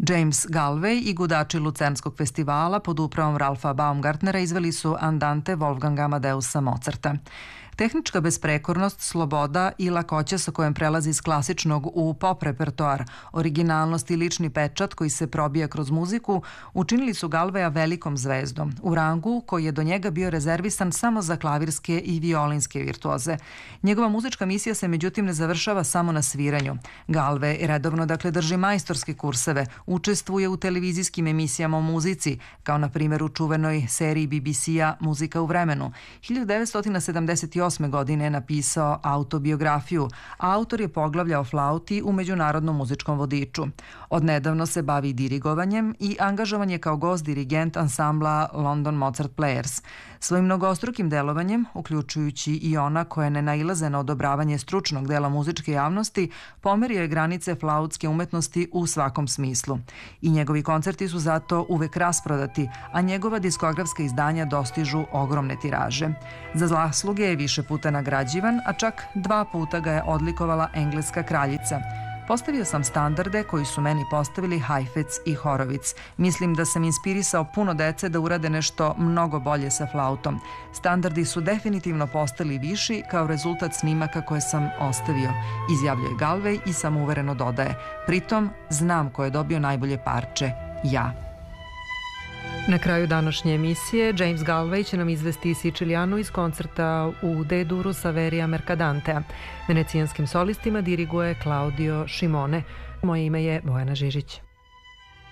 James Galway i gudači Lucernskog festivala pod upravom Ralfa Baumgartnera izveli su Andante Wolfganga Amadeusa Mozarta. Tehnička besprekornost, sloboda i lakoća sa kojom prelazi iz klasičnog u pop repertoar, originalnost i lični pečat koji se probija kroz muziku učinili su Galwaya velikom zvezdom, u rangu koji je do njega bio rezervisan samo za klavirske i violinske virtuoze. Njegova muzička misija se međutim ne završava samo na sviranju. Galway redovno drži majstorske kurseve, učestvuje u televizijskim emisijama o muzici, kao na primjer u čuvenoj seriji BBC-a Muzika u vremenu. 1978. godine je napisao autobiografiju, a autor je poglavlja o flauti u Međunarodnom muzičkom vodiču. Odnedavno se bavi dirigovanjem i angažovan je kao gost dirigent ansambla London Mozart Players. Svojim mnogostrukim delovanjem, uključujući i ona koja ne nailaze na odobravanje stručnog dela muzičke javnosti, pomerio je granice flautske umetnosti u svakom smislu. I njegovi koncerti su zato uvek rasprodati, a njegova diskografska izdanja dostižu ogromne tiraže. Za zasluge je više puta nagrađivan, a čak 2 puta ga je odlikovala engleska kraljica. Postavio sam standarde koji su meni postavili Heifetz i Horowitz. Mislim da sam inspirisao puno dece da urade nešto mnogo bolje sa flautom. Standardi su definitivno postali viši kao rezultat snimaka koje sam ostavio, izjavljuje Galway i samouvereno dodaje. Pritom, znam ko je dobio najbolje parče. Ja. Na kraju današnje emisije James Galway će nam izvesti Sicilianu iz koncerta u D-duru Saveria Mercadantea. Venecijanskim solistima diriguje Claudio Scimone. Moje ime je Bojana Žižić.